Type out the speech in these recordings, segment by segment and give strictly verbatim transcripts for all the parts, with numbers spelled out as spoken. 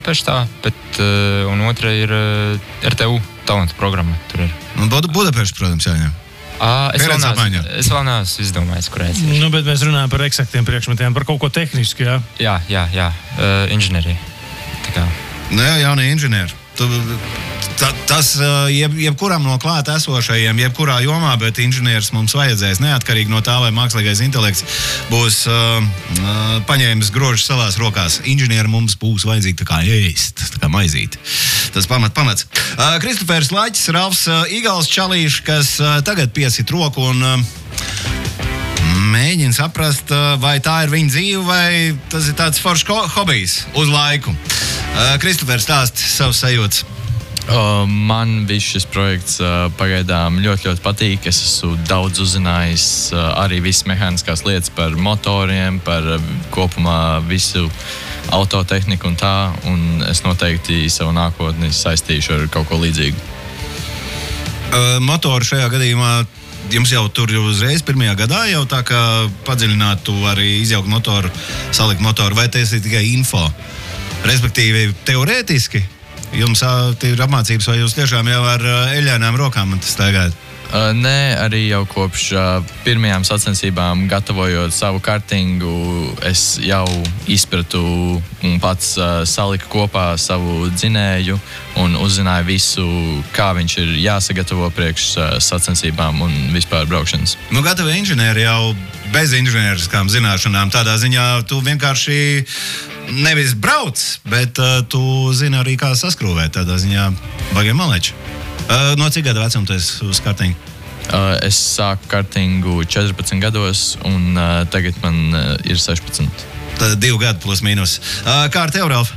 Tieši tā, bet uh, un otra ir uh, R T U talanta programma. Tur ir. Un Budapešta, protams, jāņem. À, es, vēl neesmu, es vēl neesmu izdomājis, kur aizies. Nu, bet mēs runājam par eksaktiem priekšmetiem, par kaut ko tehnisku, jā? Jā, jā, jā. Uh, inženierija. Tā kā. Nu jā, jaunie inženieri. Tu, ta, tas jeb, jebkuram no klāt esošajiem, jebkurā jomā, bet inženieris mums vajadzēs neatkarīgi no tā, vai mākslīgais intelekts būs uh, uh, paņēmis grožus savās rokās. Inženieri mums būs vajadzīgi tā kā ēst, tā kā maizīti. Tas pamat, pamats. Uh, Kristofers Laķis, Ralfs uh, Igals Čalīšs, kas uh, tagad piesit roku un uh, mēģina saprast, uh, vai tā ir viņa dzīve, vai tas ir tāds foršs hobijs uz laiku. Uh, Kristofers, stāsti savus sajūtas. Uh, man viss šis projekts uh, pagaidām ļoti, ļoti patīk. Es esmu daudz uzzinājis uh, arī visas mehāniskās lietas par motoriem, par uh, kopumā visu autotehniku un tā, un es noteikti savu nākotni saistīšu ar kaut ko līdzīgu. Uh, motoru šajā gadījumā jums jau tur uzreiz pirmajā gadā jau tā kā padziļinātu arī izjaukt motoru, salikt motoru, vai tas ir tikai info? Respektīvi, teorētiski jums ir apmācības, vai jūs tiešām jau ar eļļainām rokām staigājat? Uh, nē, arī jau kopš uh, pirmajām sacensībām, gatavojot savu kartingu, es jau izpratu un pats uh, saliku kopā savu dzinēju un uzzināju visu, kā viņš ir jāsagatavo priekš uh, sacensībām un vispār braukšanas. Nu, gatavi inženieri jau bez inženieriskām zināšanām. Tādā ziņā tu vienkārši nevis brauc, bet uh, tu zini arī, kā saskrūvēt. Tādā ziņā bagie maleči. Uh, no cik gada vecuma tu esi uz kartingu? Uh, es sāku kartingu četrpadsmit gados, un uh, tagad man uh, ir sešpadsmit. Tad divi gadi plus mīnus. Uh, kā ar tev, Ralf?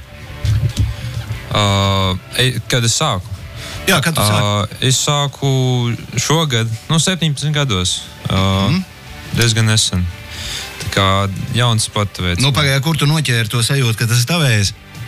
Uh, kad es sāku? Jā, kad tu sāki? Uh, es sāku šogad, no septiņpadsmit gados. Uh, mm. Diezgan nesen. Tā kā jauns sporta veids. Nu, pagāja, kur tu noķēri to sajūtu, ka tas ir tavējs?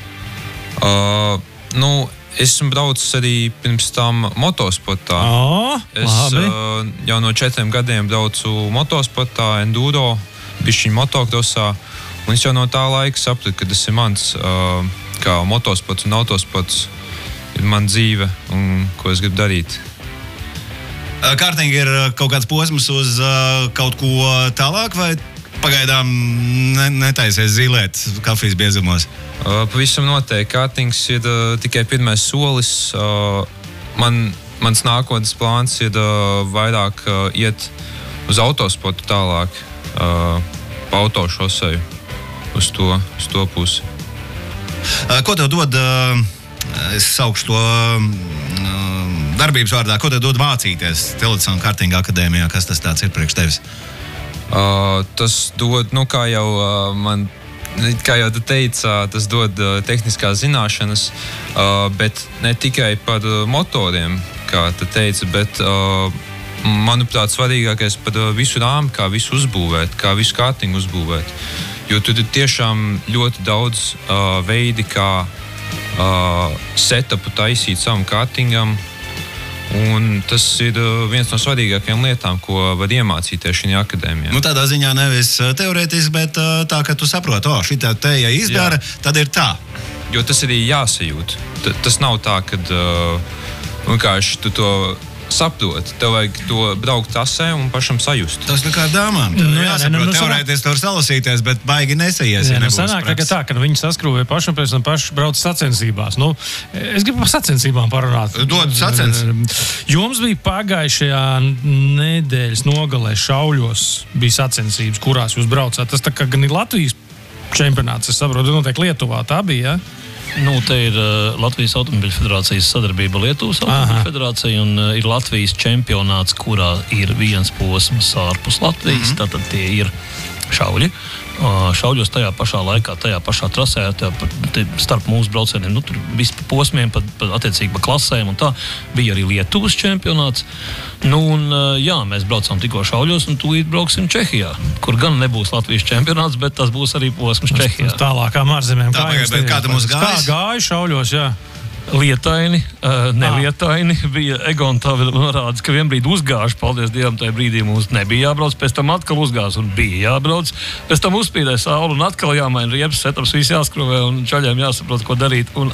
Uh, nu, esmu braucis arī pirms tam motosportā. Oh, es uh, jau no četriem gadiem braucu motosportā, enduro, bišķiņ motokrosā. Un es jau no tā laika sapratu, ka tas ir mans, uh, kā motosports un autosports, ir man dzīve un ko es gribu darīt. Karting ir kaut kāds posms uz uh, kaut ko tālāk, vai pagaidām ne, netaisies zīlēt kafijas biezumos? Uh, pavisam noteikti. Kartings ir uh, tikai pirmais solis. Uh, man, mans nākotnes plāns ir uh, vairāk uh, iet uz autosportu tālāk, uh, pa autošoseju, uz to, uz to pusi. Uh, ko tev dod, uh, es saukšu to uh, darbības vārdā, ko tev dod mācīties Television Kartinga akadēmijā? Kas tas tāds ir priekš tevis? Uh, tas dod, nu kā jau uh, man, kā jau tu teici, uh, tas dod uh, tehniskās zināšanas, uh, bet ne tikai par uh, motoriem, kā tu teici, bet, uh, manuprāt, svarīgākais par uh, visu rāmu, kā visu uzbūvēt, kā visu kartingu uzbūvēt. Jo tur ir tiešām ļoti daudz uh, veidi, kā uh, setupu taisīt savam kartingam. Un tas ir viens no svarīgākajām lietām, ko var iemācīties šajā akadēmijā. Nu, tādā ziņā nevis teorētiski, bet tā, ka tu saproti, o, šitā te, ja izdara, jā, tad ir tā. Jo tas arī jāsajūt. T- tas nav tā, kad uh, vienkārši tu to saproti. Tev vajag to braukt trasē un pašam sajust. Tas tā kā dāmām. Tev Nu, jā, jāsaprot, ne, nu, nu, teorētiski tu var salasīties, bet baigi nesaies, ja nu, nebūs sanāk, prakses. tā, ka viņi saskrūvē pašam, pēc tam paši brauc sacensībās. Nu, es gribu par sacensībām parunāt. Dod sacens. Jums bija pagājušajā nedēļas nogalē Šauļos bija sacensības, kurās jūs braucāt. Tas tā kā gan ir Latvijas čempionāts, es saprotu, noteikti Lietuvā tā bija, ja? Nu, te ir uh, Latvijas automobiļu federācijas sadarbība Lietuvas automobiļu federācija un uh, ir Latvijas čempionāts, kurā ir viens posms ārpus Latvijas, mm-hmm. Tātad tie ir šauļi. Uh, šauļos tajā pašā laikā, tajā pašā trasē, tajā, te, starp mūsu braucieniem, nu, tur viss pa posmiem, pa, pa, attiecīgi pa klasēm un tā, bija arī Lietuvas čempionāts. Nu, un uh, jā, mēs braucām tikko šauļos un tūlīt brauksim Čehijā, kur gan nebūs Latvijas čempionāts, bet tas būs arī posms Čehijā. Tālākām ārzemēm. Tā, kā, bet kā tu mums gājas? Kā gāja Šauļos, jā? lietaini, uh, nelietaini. Bija Egon tā norādes, ka vienbrīd uzgāž, paldies Dievam, tajā brīdī mums nebija jābrauc, pēc tam atkal uzgāz un bija jābrauc. Pēc tam uzspīdēja saule un atkal jāmaina riepas, setups, viss jāskrovē un čaļiem jāsaprot, ko darīt. Un